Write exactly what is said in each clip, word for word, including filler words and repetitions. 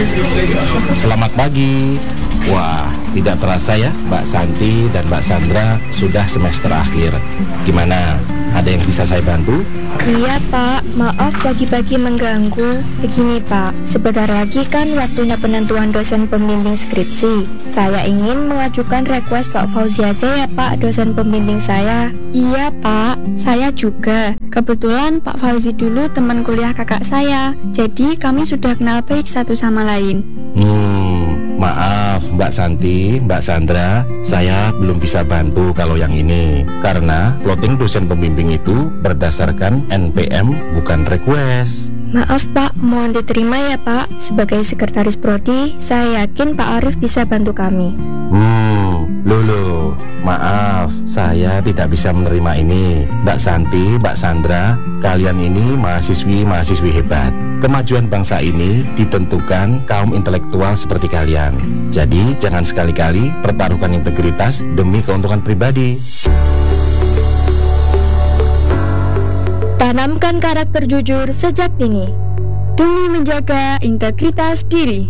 Selamat pagi. Wah, tidak terasa ya, Mbak Santi dan Mbak Sandra sudah semester akhir. Gimana? Ada yang bisa saya bantu? Iya Pak, maaf pagi-pagi mengganggu. Begini Pak, sebentar lagi kan waktunya penentuan dosen pembimbing skripsi. Saya ingin mengajukan request Pak Fauzi aja ya Pak, dosen pembimbing saya. Iya Pak, saya juga. Kebetulan Pak Fauzi dulu teman kuliah kakak saya. Jadi kami sudah kenal baik satu sama lain. Hmm, maaf Mbak Santi, Mbak Sandra, saya belum bisa bantu kalau yang ini. Karena plotting dosen pembimbing itu berdasarkan N P M bukan request. Maaf Pak, mohon diterima ya Pak. Sebagai sekretaris prodi, saya yakin Pak Arif bisa bantu kami. Hmm, lulu, maaf, saya tidak bisa menerima ini. Mbak Santi, Mbak Sandra, kalian ini mahasiswi-mahasiswi hebat. Kemajuan bangsa ini ditentukan kaum intelektual seperti kalian. Jadi, jangan sekali-kali pertaruhkan integritas demi keuntungan pribadi. Tanamkan karakter jujur sejak dini demi menjaga integritas diri.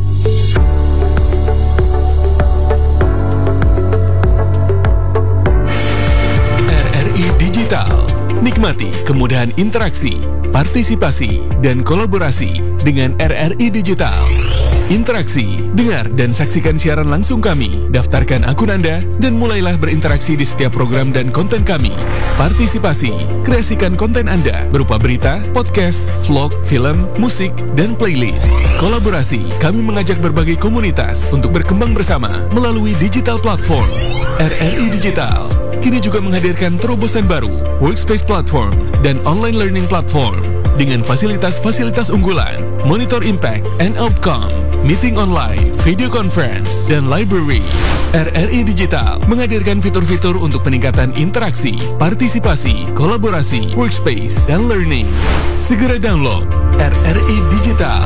R R I Digital. Nikmati kemudahan interaksi, partisipasi, dan kolaborasi dengan R R I Digital. Interaksi, dengar dan saksikan siaran langsung kami. Daftarkan akun Anda dan mulailah berinteraksi di setiap program dan konten kami. Partisipasi, kreasikan konten Anda berupa berita, podcast, vlog, film, musik, dan playlist. Kolaborasi, kami mengajak berbagai komunitas untuk berkembang bersama melalui digital platform. R R I Digital kini juga menghadirkan terobosan baru, workspace platform, dan online learning platform dengan fasilitas-fasilitas unggulan, monitor impact and outcome, meeting online, video conference, dan library. R R I Digital menghadirkan fitur-fitur untuk peningkatan interaksi, partisipasi, kolaborasi, workspace, dan learning. Segera download R R I Digital.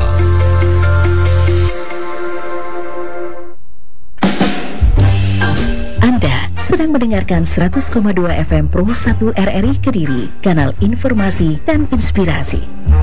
Anda sedang mendengarkan seratus koma dua F M Pro satu R R I Kediri, kanal informasi dan inspirasi.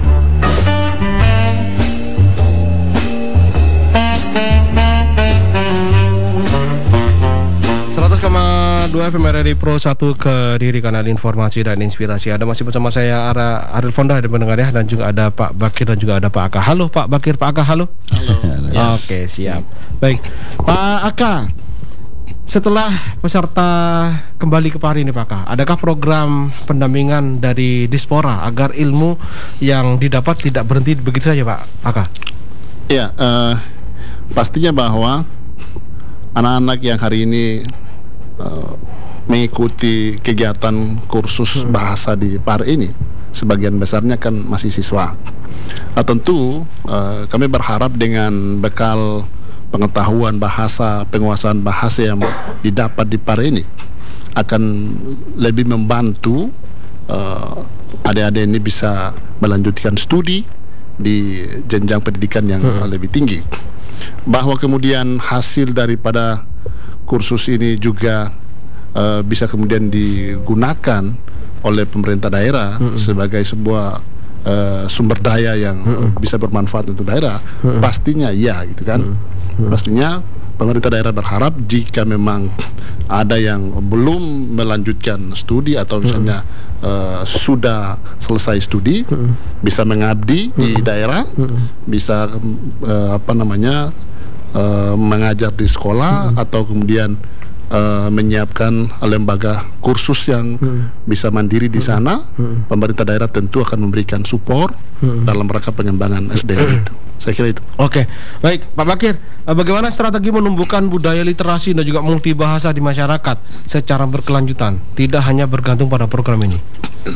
seratus koma dua F M R R I Pro satu Kediri, kanal informasi dan inspirasi. Ada masih bersama saya Ara Aril Fonda dan pendengar ya, dan juga ada Pak Bakir dan juga ada Pak Aka. Halo Pak Bakir, Pak Aka, halo. Halo. Yes. Oke, siap. Baik, Pak Aka. Setelah peserta kembali ke Pari ini Pak Aka, adakah program pendampingan dari Dispora agar ilmu yang didapat tidak berhenti begitu saja Pak Aka? Ya, uh, pastinya bahwa anak-anak yang hari ini uh, mengikuti kegiatan kursus bahasa di Pari ini, sebagian besarnya kan masih siswa. Nah, tentu uh, kami berharap dengan bekal pengetahuan bahasa, penguasaan bahasa yang didapat di Pari ini akan lebih membantu uh, adik-adik ini bisa melanjutkan studi di jenjang pendidikan yang hmm. lebih tinggi. Bahwa kemudian hasil daripada kursus ini juga uh, bisa kemudian digunakan oleh pemerintah daerah hmm. sebagai sebuah uh, sumber daya yang hmm. bisa bermanfaat untuk daerah, hmm. pastinya ya gitu kan. Hmm. Hmm. Pastinya pemerintah daerah berharap jika memang ada yang belum melanjutkan studi atau misalnya hmm. uh, sudah selesai studi hmm. bisa mengabdi hmm. di daerah, hmm. bisa uh, apa namanya uh, mengajar di sekolah hmm. atau kemudian uh, menyiapkan lembaga kursus yang hmm. bisa mandiri di sana. Hmm. Pemerintah daerah tentu akan memberikan support hmm. dalam rangka pengembangan S D M itu. Saya kira itu. Oke, baik Pak Bakir, bagaimana strategi menumbuhkan budaya literasi dan juga multibahasa di masyarakat secara berkelanjutan, tidak hanya bergantung pada program ini?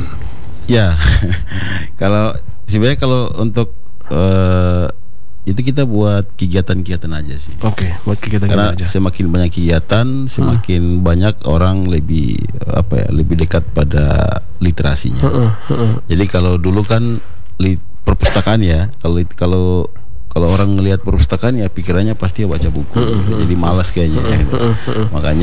Ya, kalau sebenarnya kalau untuk uh, itu kita buat kegiatan-kegiatan aja sih. Oke, buat kegiatan karena aja. Semakin banyak kegiatan, semakin hmm. banyak orang lebih apa ya, lebih dekat pada literasinya. Uh, uh, uh. Jadi kalau dulu kan lit perpustakaan ya, kalau kalau kalau orang ngelihat perpustakaan ya pikirannya pasti ya baca buku, uh, uh, jadi malas kayaknya uh, uh, uh, uh. ya. Makanya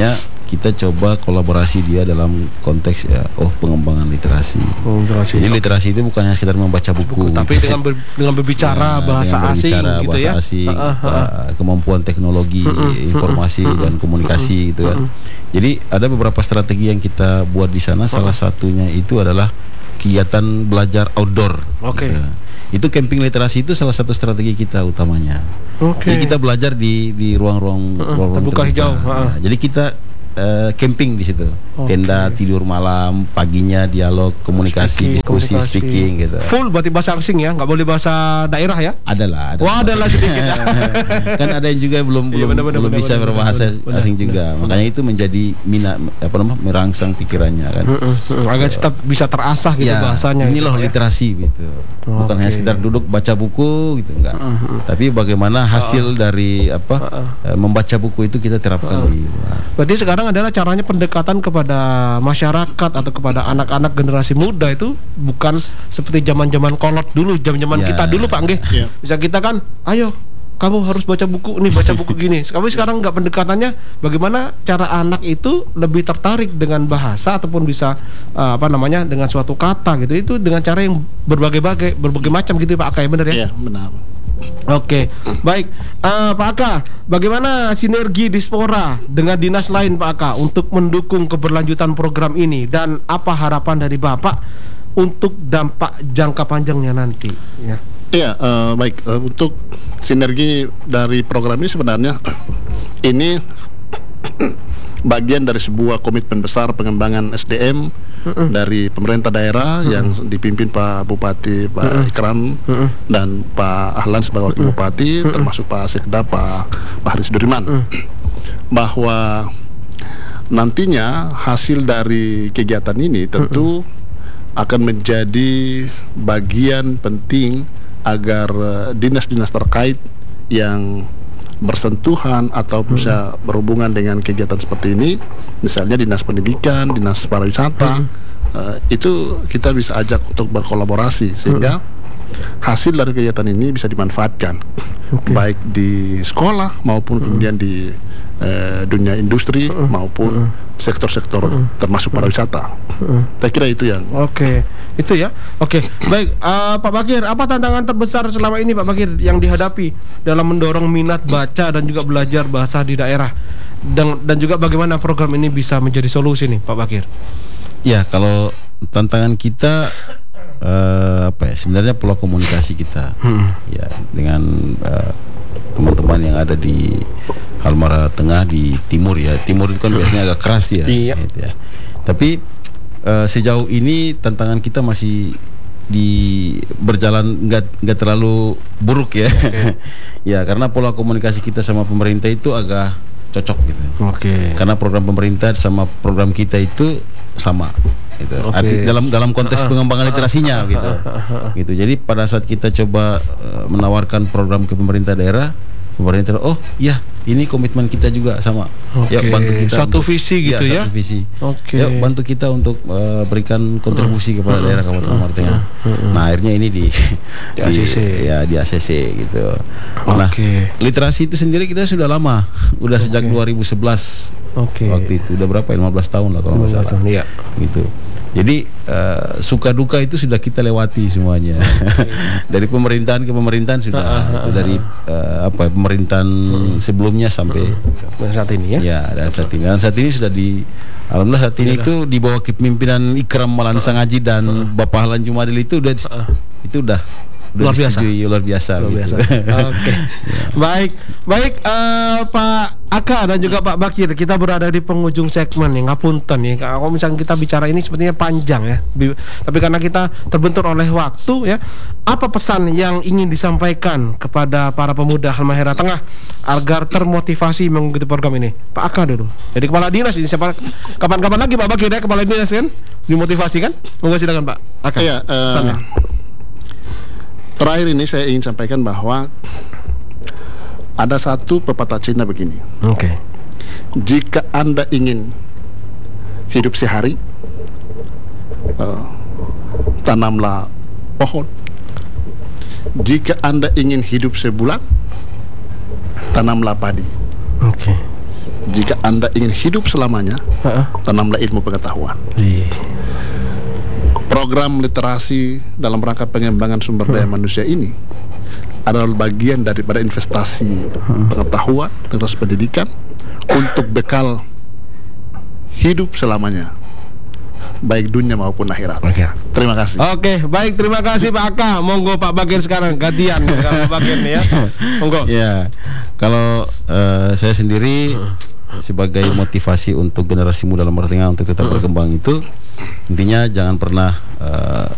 kita coba kolaborasi dia dalam konteks ya, oh pengembangan literasi. Oh, literasi. Jadi literasi itu bukan hanya sekedar membaca buku, tapi dengan ber, dengan berbicara ya, bahasa dengan asing berbicara gitu bahasa ya. asing, Uh, uh, uh. kemampuan teknologi, informasi dan komunikasi gitu kan. Jadi ada beberapa strategi yang kita buat di sana. Salah satunya itu adalah kegiatan belajar outdoor. Oke. Gitu. Itu camping literasi itu salah satu strategi kita utamanya. Oke. Jadi kita belajar di di ruang-ruang Uh, ruang-ruang terbuka hijau. Uh. Nah, jadi kita uh, camping di situ. Oke. Tenda tidur malam, paginya dialog, komunikasi, Speaking, diskusi, komunikasi. speaking gitu. Full berarti bahasa asing ya, nggak boleh bahasa daerah ya? Adalah, ada. Wah, adalah sedikit. Kan ada yang juga belum Iya, belum benar, benar, belum benar, bisa benar, berbahasa benar, benar, asing benar, juga. benar. Makanya itu menjadi minat apa namanya merangsang pikirannya kan. Mm-mm, mm-mm. Agar tetap bisa terasah gitu Ya, bahasanya. ini gitu loh ya. literasi gitu. Bukan Oke. hanya sekedar duduk baca buku gitu enggak. Tapi bagaimana hasil dari apa eh, membaca buku itu kita terapkan di luar. Berarti sekarang adalah caranya pendekatan kepada masyarakat atau kepada anak-anak generasi muda itu bukan seperti zaman-zaman kolot dulu, zaman-zaman Ya. kita dulu Pak Nggih. Ya. Bisa kita kan, ayo kamu harus baca buku nih, baca buku gini. Tapi sekarang nggak, pendekatannya bagaimana cara anak itu lebih tertarik dengan bahasa ataupun bisa uh, apa namanya dengan suatu kata gitu. Itu dengan cara yang berbagai-bagai, berbagai macam gitu Pak Aka, ya benar ya? Iya, benar. Oke, baik. Eh, Pak Aka, bagaimana sinergi Dispora dengan dinas lain Pak Aka untuk mendukung keberlanjutan program ini, dan apa harapan dari Bapak untuk dampak jangka panjangnya nanti? Ya. Iya, eh, baik. Eh, untuk sinergi dari program ini sebenarnya ini bagian dari sebuah komitmen besar pengembangan S D M dari pemerintah daerah yang dipimpin Pak Bupati Pak Ikram dan Pak Ahlan sebagai wakil bupati, termasuk Pak Sekda Pak Pak Haris Duriman, bahwa nantinya hasil dari kegiatan ini tentu akan menjadi bagian penting agar eh, dinas-dinas terkait yang bersentuhan atau bisa berhubungan dengan kegiatan seperti ini, misalnya dinas pendidikan, dinas pariwisata, uh, itu kita bisa ajak untuk berkolaborasi sehingga hasil dari kegiatan ini bisa dimanfaatkan baik di sekolah maupun kemudian di uh, dunia industri maupun sektor-sektor termasuk pariwisata. Saya kira itu yang Oke, itu ya. Oke, baik. Uh, Pak Bakir, apa tantangan terbesar selama ini Pak Bakir yang dihadapi dalam mendorong minat baca dan juga belajar bahasa di daerah, dan dan juga bagaimana program ini bisa menjadi solusi nih Pak Bakir? Ya, kalau tantangan kita eh, apa ya? Sebenarnya pola komunikasi kita, ya dengan eh, teman-teman yang ada di Halmara Tengah, di timur ya. Timur itu kan biasanya agak keras ya. Iya. Gitu ya. Tapi eh, sejauh ini tantangan kita masih di berjalan nggak nggak terlalu buruk ya. Okay. Ya, karena pola komunikasi kita sama pemerintah itu agak cocok gitu. Oke. Karena program pemerintah sama program kita itu sama gitu. Oke. Arti dalam dalam konteks pengembangan literasinya gitu. Gitu. Jadi pada saat kita coba uh, menawarkan program ke pemerintah daerah, pemerintah oh ya ini komitmen kita juga sama. Oke. Ya bantu kita Satu untuk- visi gitu ya? Satu visi. Oke. Ya bantu kita untuk uh, berikan kontribusi kepada daerah Kabupaten Halmara Tengah. Nah akhirnya ini di Di A C C. ya di A C C gitu. Nah Oke. literasi itu sendiri kita sudah lama, udah sejak dua ribu sebelas. Oke. Waktu itu udah berapa ya, lima belas tahun lah kalau nggak salah. Iya. Gitu. Jadi uh, suka duka itu sudah kita lewati semuanya. Dari pemerintahan ke pemerintahan sudah itu dari uh, apa pemerintahan sebelumnya sampai Dan saat ini ya. ya dan saat ini dan saat ini sudah di alhamdulillah saat ini itu di bawah kepemimpinan Ikram Malansa Ngaji dan Bapak Ahlan Jumadil itu udah itu udah udah Luar biasa. disetujui, luar biasa Luar gitu. biasa. Oke. Baik, baik eh, Pak Aka dan juga Pak Bakir, kita berada di penghujung segmen nih, ngapunten nih. Kalau misalnya kita bicara ini sepertinya panjang ya. Bi- Tapi karena kita terbentur oleh waktu ya, apa pesan yang ingin disampaikan kepada para pemuda Halmahera Tengah agar termotivasi mengikuti program ini? Pak Aka dulu. Jadi kepala dinas ini siapa? Kapan-kapan lagi Pak Bakir ya kepala dinas kan? Dimotivasi kan? Monggo silakan Pak Aka. Iya, eh, Pesannya. terakhir ini saya ingin sampaikan bahwa ada satu pepatah Cina begini: Oke. jika Anda ingin hidup sehari, eh, tanamlah pohon. Jika Anda ingin hidup sebulan, tanamlah padi. Oke. jika Anda ingin hidup selamanya, Heeh. tanamlah ilmu pengetahuan. Iya. Program literasi dalam rangka pengembangan sumber daya manusia ini adalah bagian daripada investasi pengetahuan dan terus pendidikan untuk bekal hidup selamanya, baik dunia maupun akhirat. Oke. Terima kasih. Oke, baik, terima kasih Pak Aka. Monggo Pak Bagir sekarang gantian Pak Bagir nih ya. Monggo. Ya, kalau eh, saya sendiri sebagai motivasi untuk generasi muda dalam Timur Tengah untuk tetap berkembang itu, intinya jangan pernah eh,